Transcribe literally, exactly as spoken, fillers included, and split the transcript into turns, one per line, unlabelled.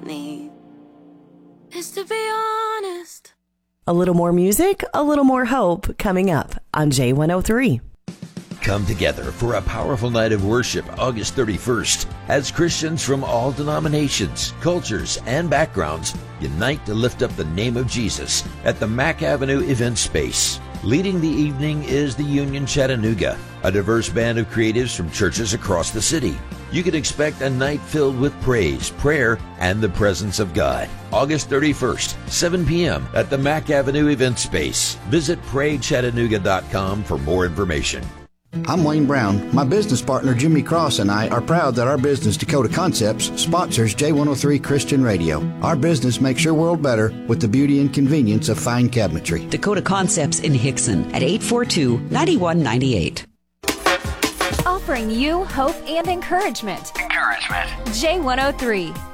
need is to be honest.
A little more music, a little more hope coming up on J one oh three.
Come together for a powerful night of worship August thirty-first as Christians from all denominations, cultures, and backgrounds unite to lift up the name of Jesus at the Mack Avenue Event Space. Leading the evening is the Union Chattanooga, a diverse band of creatives from churches across the city. You can expect a night filled with praise, prayer, and the presence of God. August thirty-first, seven p.m. at the Mack Avenue Event Space. Visit pray chattanooga dot com for more information.
I'm Wayne Brown. My business partner Jimmy Cross and I are proud that our business Dakota Concepts sponsors J one oh three Christian Radio. Our business makes your world better with the beauty and convenience of fine cabinetry.
Dakota Concepts in Hickson at eight four two, nine one nine eight.
Offering you hope and encouragement.
Encouragement.
J one oh three.